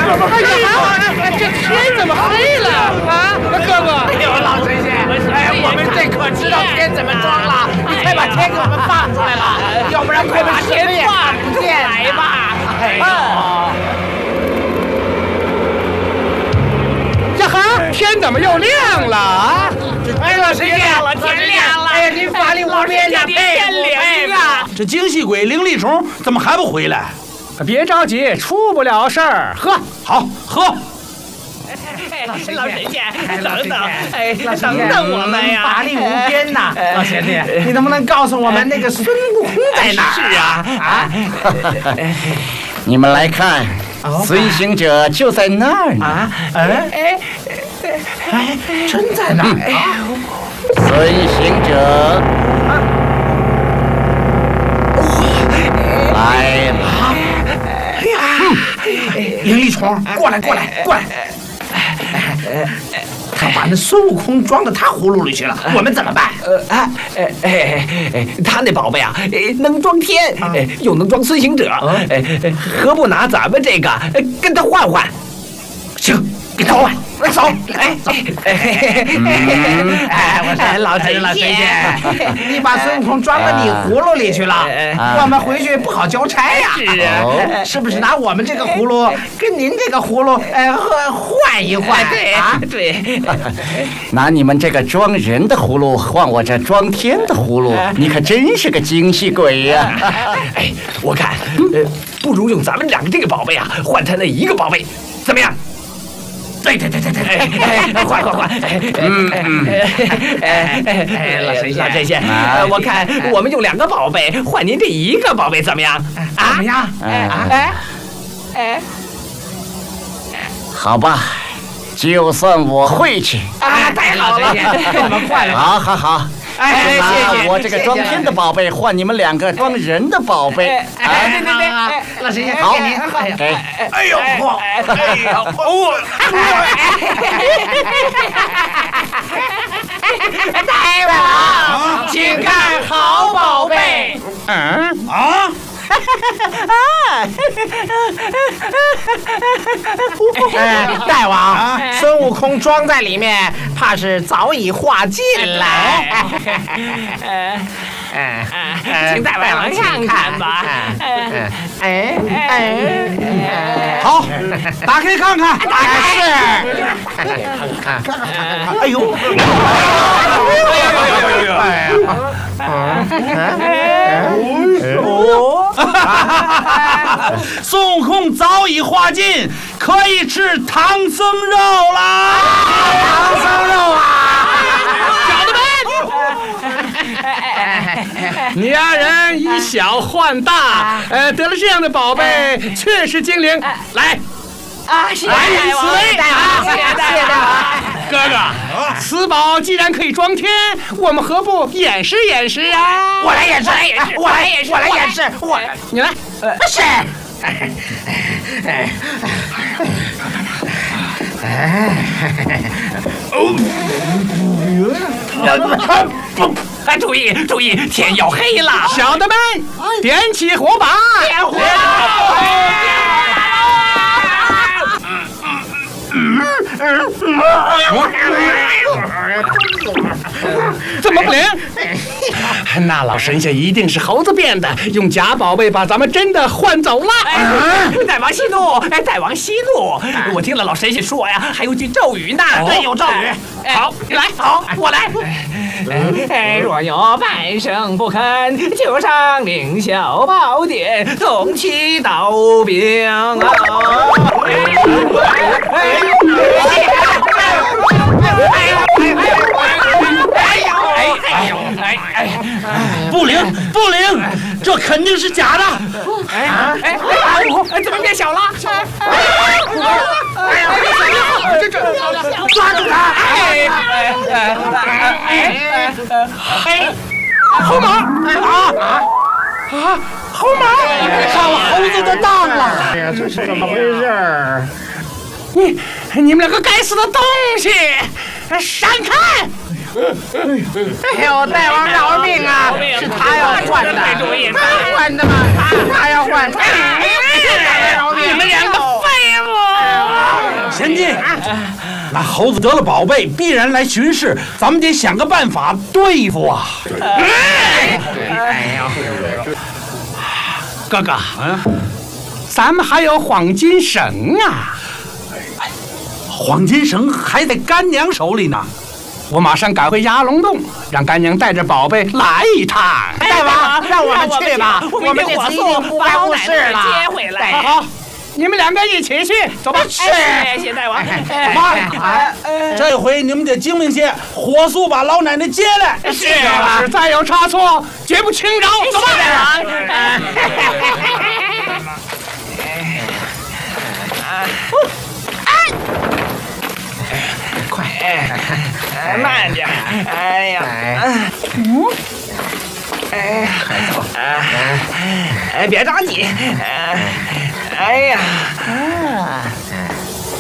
这天怎么黑了啊？哥哥， 哎呦，老神仙，我们这可知道天怎么装了，你快把天给我们放出来了，要不然快把天放不见来吧。哎呦，呀哈，天怎么又亮了啊？ 哎，老神仙，天亮了！哎呀，您法力无边呀，天灵啊！ 这精细鬼灵力虫怎么还不回来？ 别着急，出不了事儿。喝， 好喝。 老神仙，等等，等等我们呀！法力无边呐，老贤弟，你能不能告诉我们那个孙悟空在哪儿？是啊， 你们来看，随行者就在那儿呢。 啊，真在那儿啊！ 随行者来了。 哎呀，灵力虫，过来！他把那孙悟空装到他葫芦里去了，我们怎么办？ 他那宝贝啊，能装天，又能装孙行者，何不拿咱们这个跟他换换？ 行，给他换。走，走！我说老神仙，你把孙悟空装到你葫芦里去了，我们回去不好交差呀。 是啊， 是不是拿我们这个葫芦跟您这个葫芦换一换？ 对。 拿你们这个装人的葫芦换我这装天的葫芦，你可真是个精细鬼呀！ 哎，我看，不如用咱们两个这个宝贝啊，换他那一个宝贝，怎么样？对，换！老神仙，我看我们用2个宝贝换您这1个宝贝，怎么样？ 怎么样？ 好吧，就算我会去。 太好了，这么快了！ 好。 谢谢。 我这个装天的宝贝换你们2个装人的宝贝。 对，老神仙， 好， 给。哎呦，大王，请看好宝贝。大王，孙悟空装在里面，怕是早已化尽了。 请大王看看吧。 好，打开看看。哎呦！孙悟空早已化尽，可以吃唐僧肉啦！ 唐僧肉啊！ 你2人以小换大，得了这样的宝贝，确实精灵。来， 谢谢大王，谢谢大王。 哥哥，此宝既然可以装天，我们何不演示啊？ 我来演示， 你来。 是。 注意，天要黑了！ 小的们，点起火把！ 点火！ 怎么不灵？那老神仙一定是猴子变的，用假宝贝把咱们真的换走了。 大王息怒！大王息怒！我听了老神仙说呀，还有句咒语呢。 对，有咒语。 好，你来，我来。若有半生不肯，就上凌霄宝殿，送其刀兵啊！ 不灵，这肯定是假的。 怎么变小了？ 抓住他！ 猴马猴马上了猴子的当了！哎呀，这是怎么回事？ 你们2个该死的东西，闪开！ 哎呦，大王饶命啊！是他要换的，他换的吗？他要换！ 你们2个废物！ 那猴子得了宝贝，必然来巡视，咱们得想个办法对付啊！ 哥哥，咱们还有黄金绳啊！ 黄金绳还在干娘手里呢。 我马上赶回鸭龙洞，让干娘带着宝贝来一趟。 大王，让我们去吧，我们这次一定不该误事了。 接回来。 好，你们两个一起去，走吧。 谢谢大王。 妈，这回你们得精明些，火速把老奶奶接来。 是啊，再有差错，绝不轻饶。走吧，大王。 快，慢点！哎呀，别着急！哎呀，